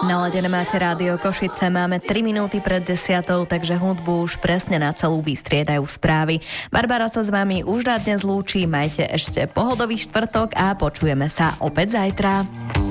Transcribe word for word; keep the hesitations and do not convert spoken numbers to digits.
Naladené máte Rádio Košice, máme tri minúty pred desiatou, takže hudbu už presne na celú vystriedajú správy. Barbara sa s vami už na dnes lúči, majte ešte pohodový štvrtok a počujeme sa opäť zajtra.